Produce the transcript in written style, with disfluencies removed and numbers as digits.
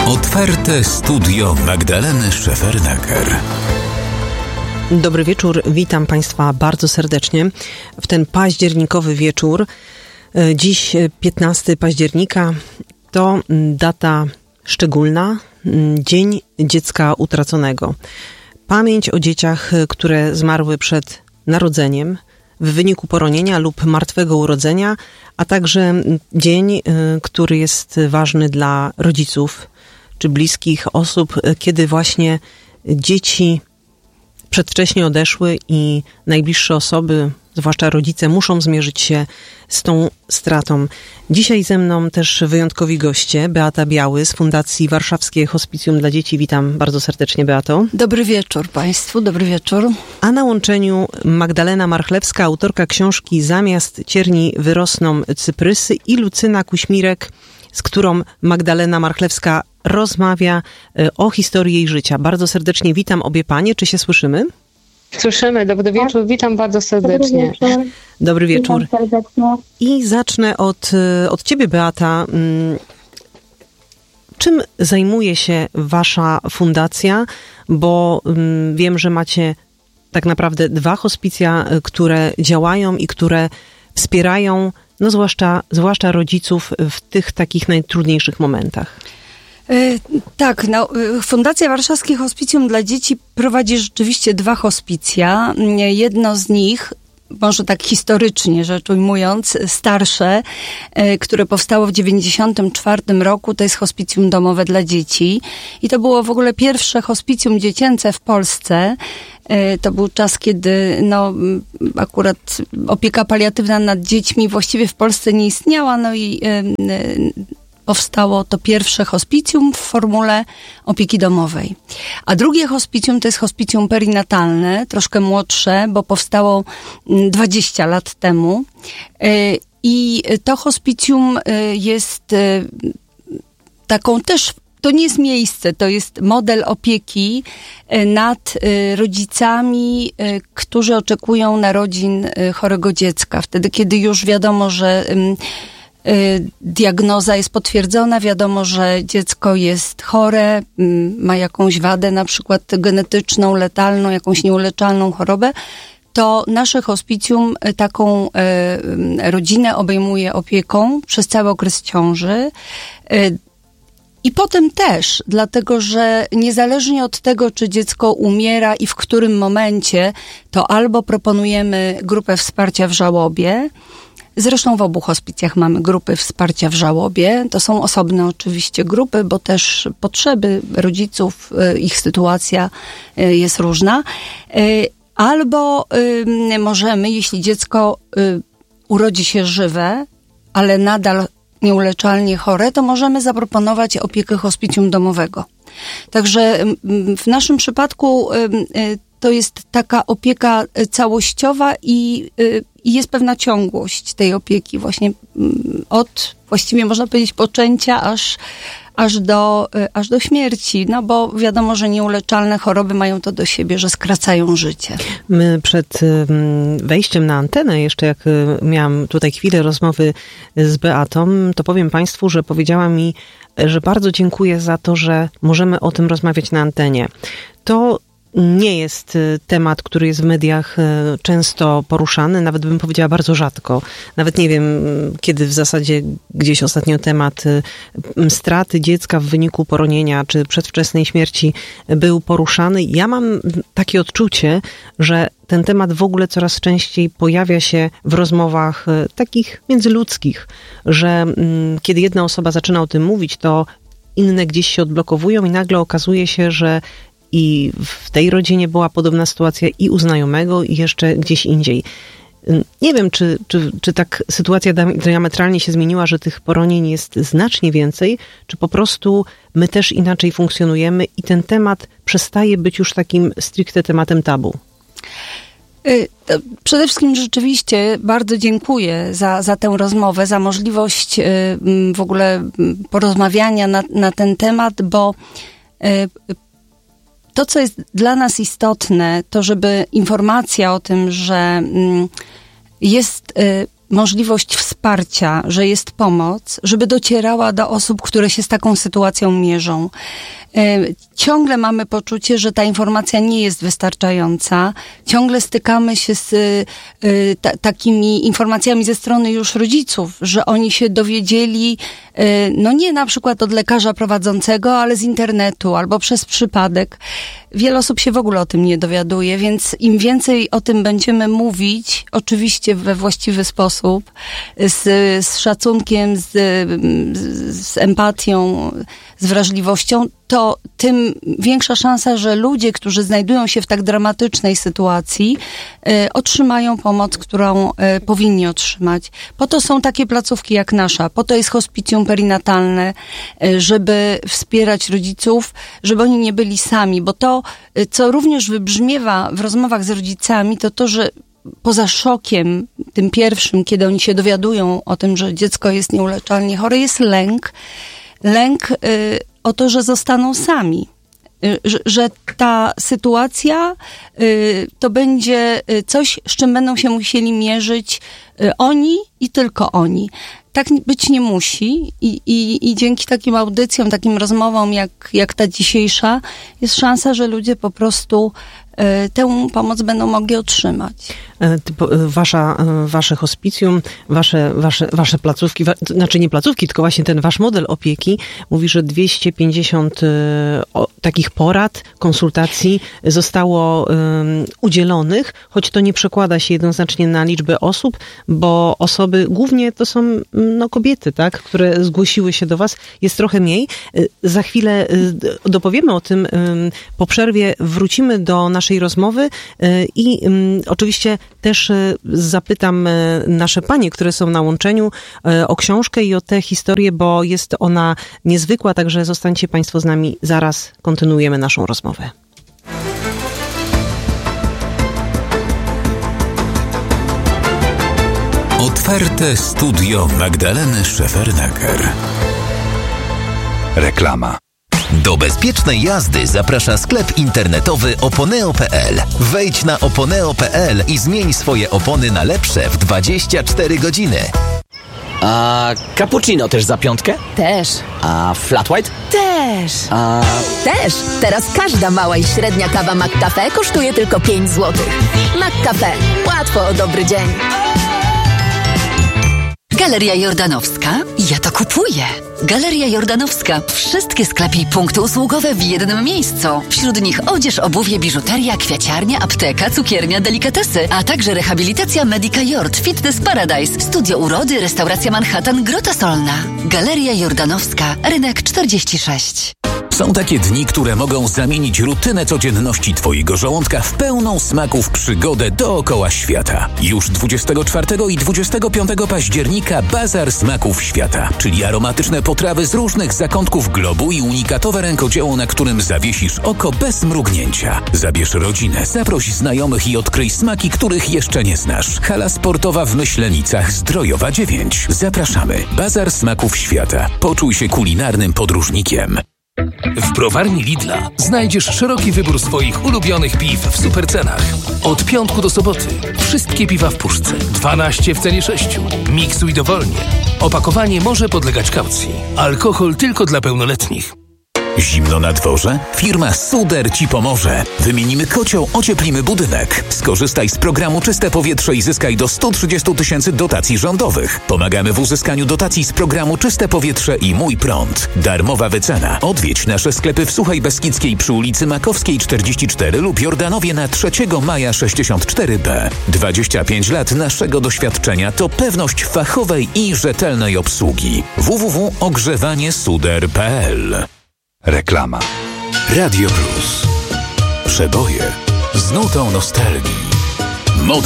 Otwarte studio Magdaleny Szefernaker. Dobry wieczór, witam Państwa bardzo serdecznie w ten październikowy wieczór. Dziś 15 października to data szczególna, Dzień Dziecka Utraconego. Pamięć o dzieciach, które zmarły przed narodzeniem, w wyniku poronienia lub martwego urodzenia, a także dzień, który jest ważny dla rodziców czy bliskich osób, kiedy właśnie dzieci przedwcześnie odeszły i najbliższe osoby, zwłaszcza rodzice, muszą zmierzyć się z tą stratą. Dzisiaj ze mną też wyjątkowi goście. Beata Biały z Fundacji Warszawskie Hospicjum dla Dzieci. Witam bardzo serdecznie, Beato. Dobry wieczór Państwu, dobry wieczór. A na łączeniu Magdalena Marchlewska, autorka książki Zamiast cierni wyrosną cyprysy, i Lucyna Kuśmirek, z którą Magdalena Marchlewska rozmawia o historii jej życia. Bardzo serdecznie witam obie panie. Czy się słyszymy? Słyszymy. Dobry wieczór. Witam bardzo serdecznie. Dobry wieczór. I zacznę od ciebie, Beata. Czym zajmuje się wasza fundacja? Bo wiem, że macie tak naprawdę 2 hospicja, które działają i które wspierają, no zwłaszcza rodziców w tych takich najtrudniejszych momentach. Tak, Fundacja Warszawskie Hospicjum dla Dzieci prowadzi rzeczywiście 2 hospicja. Jedno z nich, może tak historycznie rzecz ujmując, starsze, które powstało w 1994 roku, to jest hospicjum domowe dla dzieci. I to było w ogóle pierwsze hospicjum dziecięce w Polsce. To był czas, kiedy akurat opieka paliatywna nad dziećmi właściwie w Polsce nie istniała, i powstało to pierwsze hospicjum w formule opieki domowej. A drugie hospicjum to jest hospicjum perinatalne, troszkę młodsze, bo powstało 20 lat temu. I to hospicjum jest taką też, to nie jest miejsce, to jest model opieki nad rodzicami, którzy oczekują narodzin chorego dziecka. Wtedy, kiedy już wiadomo, że diagnoza jest potwierdzona, wiadomo, że dziecko jest chore, ma jakąś wadę, na przykład genetyczną, letalną, jakąś nieuleczalną chorobę, to nasze hospicjum taką rodzinę obejmuje opieką przez cały okres ciąży. I potem też, dlatego że niezależnie od tego, czy dziecko umiera i w którym momencie, to albo proponujemy grupę wsparcia w żałobie. Zresztą w obu hospicjach mamy grupy wsparcia w żałobie. To są osobne oczywiście grupy, bo też potrzeby rodziców, ich sytuacja jest różna. Albo możemy, jeśli dziecko urodzi się żywe, ale nadal nieuleczalnie chore, to możemy zaproponować opiekę hospicjum domowego. Także w naszym przypadku to jest taka opieka całościowa i jest pewna ciągłość tej opieki właśnie od, właściwie można powiedzieć, poczęcia aż do śmierci, bo wiadomo, że nieuleczalne choroby mają to do siebie, że skracają życie. My przed wejściem na antenę, jeszcze jak miałam tutaj chwilę rozmowy z Beatą, to powiem Państwu, że powiedziała mi, że bardzo dziękuję za to, że możemy o tym rozmawiać na antenie. To nie jest temat, który jest w mediach często poruszany, nawet bym powiedziała bardzo rzadko. Nawet nie wiem, kiedy w zasadzie gdzieś ostatnio temat straty dziecka w wyniku poronienia czy przedwczesnej śmierci był poruszany. Ja mam takie odczucie, że ten temat w ogóle coraz częściej pojawia się w rozmowach takich międzyludzkich, że kiedy jedna osoba zaczyna o tym mówić, to inne gdzieś się odblokowują i nagle okazuje się, że i w tej rodzinie była podobna sytuacja i u znajomego, i jeszcze gdzieś indziej. Nie wiem, czy tak sytuacja diametralnie się zmieniła, że tych poronień jest znacznie więcej, czy po prostu my też inaczej funkcjonujemy i ten temat przestaje być już takim stricte tematem tabu. Przede wszystkim rzeczywiście bardzo dziękuję za tę rozmowę, za możliwość w ogóle porozmawiania na ten temat, bo to, co jest dla nas istotne, to żeby informacja o tym, że jest możliwość wsparcia, że jest pomoc, żeby docierała do osób, które się z taką sytuacją mierzą. Ciągle mamy poczucie, że ta informacja nie jest wystarczająca. Ciągle stykamy się z takimi informacjami ze strony już rodziców, że oni się dowiedzieli, no nie na przykład od lekarza prowadzącego, ale z internetu albo przez przypadek. Wiele osób się w ogóle o tym nie dowiaduje, więc im więcej o tym będziemy mówić, oczywiście we właściwy sposób, z szacunkiem, z empatią, z wrażliwością, to tym większa szansa, że ludzie, którzy znajdują się w tak dramatycznej sytuacji, otrzymają pomoc, którą powinni otrzymać. Po to są takie placówki jak nasza, po to jest hospicjum perinatalne, żeby wspierać rodziców, żeby oni nie byli sami, bo to, co również wybrzmiewa w rozmowach z rodzicami, to, że poza szokiem, tym pierwszym, kiedy oni się dowiadują o tym, że dziecko jest nieuleczalnie chore, jest lęk o to, że zostaną sami. Że ta sytuacja to będzie coś, z czym będą się musieli mierzyć oni i tylko oni. Tak być nie musi i dzięki takim audycjom, takim rozmowom jak ta dzisiejsza, jest szansa, że ludzie po prostu tę pomoc będą mogli otrzymać. Wasze hospicjum, wasze placówki, znaczy nie placówki, tylko właśnie ten wasz model opieki mówi, że 250 takich porad, konsultacji zostało udzielonych, choć to nie przekłada się jednoznacznie na liczbę osób, bo osoby, głównie to są kobiety, tak, które zgłosiły się do was, jest trochę mniej. Za chwilę dopowiemy o tym po przerwie, wrócimy do naszej rozmowy i oczywiście też zapytam nasze panie, które są na łączeniu, o książkę i o tę historię, bo jest ona niezwykła, także zostańcie państwo z nami, zaraz kontynuujemy naszą rozmowę. Otwarte studio Magdaleny Szefernaker. Reklama. Do bezpiecznej jazdy zaprasza sklep internetowy oponeo.pl. Wejdź na oponeo.pl i zmień swoje opony na lepsze w 24 godziny. A cappuccino też za 5? Też. A flat white? Też. Też. Teraz każda mała i średnia kawa McCafe kosztuje tylko 5 zł. McCafe. Łatwo o dobry dzień. Galeria Jordanowska? Ja to kupuję. Galeria Jordanowska. Wszystkie sklepy i punkty usługowe w jednym miejscu. Wśród nich odzież, obuwie, biżuteria, kwiaciarnia, apteka, cukiernia, delikatesy, a także rehabilitacja Medica Jord, Fitness Paradise, studio urody, restauracja Manhattan, Grota Solna. Galeria Jordanowska, rynek 46. Są takie dni, które mogą zamienić rutynę codzienności twojego żołądka w pełną smaków przygodę dookoła świata. Już 24 i 25 października Bazar Smaków Świata, czyli aromatyczne potrawy z różnych zakątków globu i unikatowe rękodzieło, na którym zawiesisz oko bez mrugnięcia. Zabierz rodzinę, zaproś znajomych i odkryj smaki, których jeszcze nie znasz. Hala sportowa w Myślenicach, Zdrojowa 9. Zapraszamy. Bazar Smaków Świata. Poczuj się kulinarnym podróżnikiem. W browarni Lidla znajdziesz szeroki wybór swoich ulubionych piw w supercenach. Od piątku do soboty wszystkie piwa w puszce, 12 w cenie 6. Miksuj dowolnie. Opakowanie może podlegać kaucji. Alkohol tylko dla pełnoletnich. Zimno na dworze? Firma Suder Ci pomoże. Wymienimy kocioł, ocieplimy budynek. Skorzystaj z programu Czyste Powietrze i zyskaj do 130 000 dotacji rządowych. Pomagamy w uzyskaniu dotacji z programu Czyste Powietrze i Mój Prąd. Darmowa wycena. Odwiedź nasze sklepy w Suchej Beskidzkiej przy ulicy Makowskiej 44 lub Jordanowie na 3 Maja 64B. 25 lat naszego doświadczenia to pewność fachowej i rzetelnej obsługi. www.ogrzewaniesuder.pl. Reklama. Radio Plus. Przeboje z nutą nostalgii.